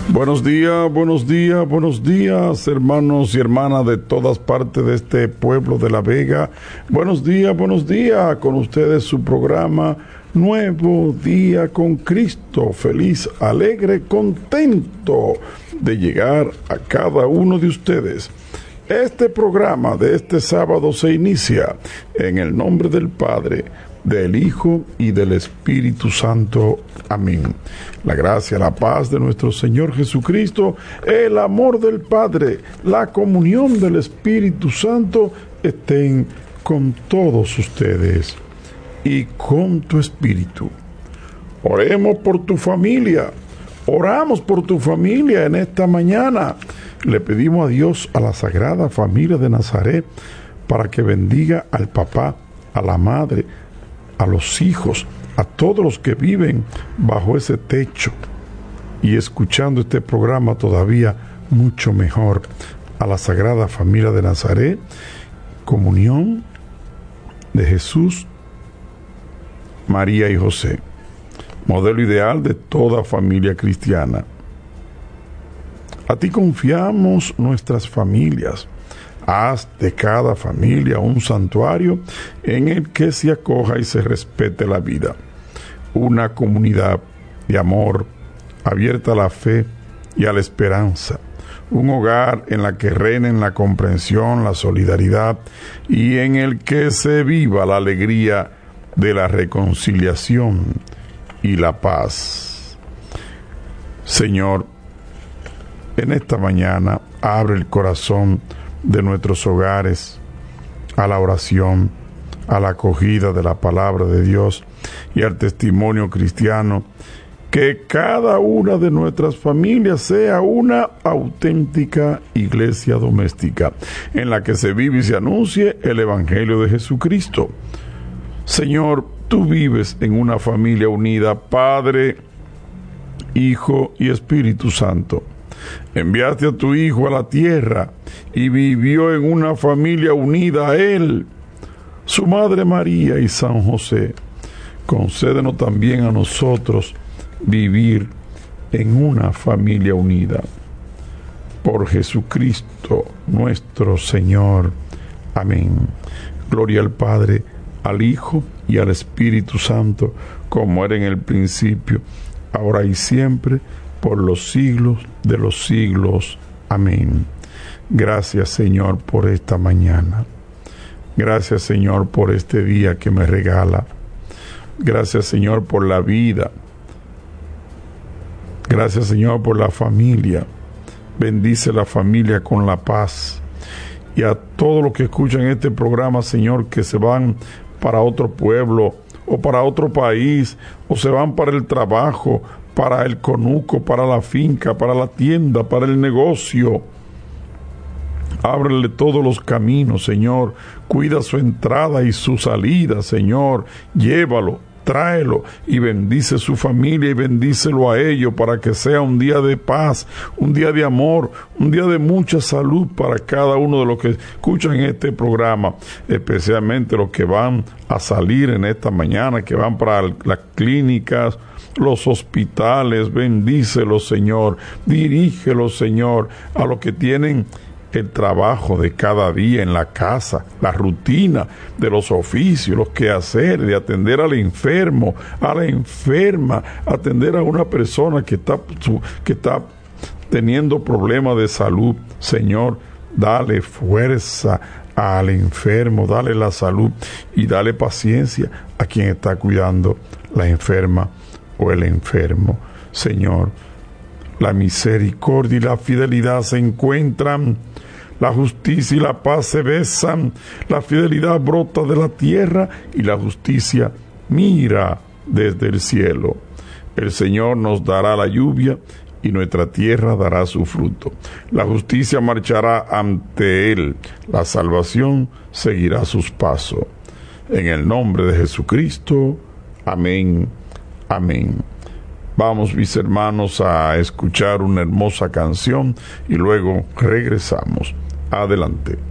Buenos días, buenos días, buenos días, hermanos y hermanas de todas partes de este pueblo de La Vega. Buenos días, con ustedes su programa Nuevo Día con Cristo. Feliz, alegre, contento de llegar a cada uno de ustedes. Este programa de este sábado se inicia en el nombre del Padre, del Hijo y del Espíritu Santo. Amén. La gracia, la paz de nuestro Señor Jesucristo, el amor del Padre, la comunión del Espíritu Santo estén con todos ustedes y con tu espíritu. Oremos por tu familia. Oramos por tu familia en esta mañana. Le pedimos a Dios, a la Sagrada Familia de Nazaret, para que bendiga al papá, a la madre, a los hijos, a todos los que viven bajo ese techo y escuchando este programa todavía mucho mejor, a la Sagrada Familia de Nazaret, comunión de Jesús, María y José, modelo ideal de toda familia cristiana. A ti confiamos nuestras familias. Haz de cada familia un santuario en el que se acoja y se respete la vida. Una comunidad de amor, abierta a la fe y a la esperanza. Un hogar en la que reinen la comprensión, la solidaridad y en el que se viva la alegría de la reconciliación y la paz. Señor, en esta mañana abre el corazón de nuestros hogares a la oración, a la acogida de la palabra de Dios y al testimonio cristiano. Que cada una de nuestras familias sea una auténtica iglesia doméstica en la que se vive y se anuncie el Evangelio de Jesucristo. Señor, tú vives en una familia unida, Padre, Hijo y Espíritu Santo. Enviaste a tu Hijo a la tierra y vivió en una familia unida a Él, su Madre María y San José. Concédenos también a nosotros vivir en una familia unida. Por Jesucristo nuestro Señor. Amén. Gloria al Padre, al Hijo y al Espíritu Santo, como era en el principio, ahora y siempre, por los siglos de los siglos. Amén. Gracias, Señor, por esta mañana. Gracias, Señor, por este día que me regala. Gracias, Señor, por la vida. Gracias, Señor, por la familia. Bendice la familia con la paz. Y a todos los que escuchan este programa, Señor, que se van para otro pueblo o para otro país, o se van para el trabajo, para el conuco, para la finca, para la tienda, para el negocio. Ábrele todos los caminos, Señor. Cuida su entrada y su salida, Señor. Llévalo, tráelo y bendice su familia y bendícelo a ellos para que sea un día de paz, un día de amor, un día de mucha salud para cada uno de los que escuchan este programa, especialmente los que van a salir en esta mañana, que van para las clínicas, los hospitales. Bendícelos, Señor. Dirígelos, Señor, a los que tienen el trabajo de cada día en la casa, la rutina de los oficios, los quehaceres, de atender al enfermo, a la enferma, atender a una persona que está teniendo problemas de salud. Señor, dale fuerza al enfermo, dale la salud y dale paciencia a quien está cuidando la enferma o el enfermo. Señor, la misericordia y la fidelidad se encuentran, la justicia y la paz se besan, la fidelidad brota de la tierra y la justicia mira desde el cielo. El Señor nos dará la lluvia y nuestra tierra dará su fruto. La justicia marchará ante Él, la salvación seguirá sus pasos. En el nombre de Jesucristo. Amén. Amén. Vamos, mis hermanos, a escuchar una hermosa canción y luego regresamos. Adelante.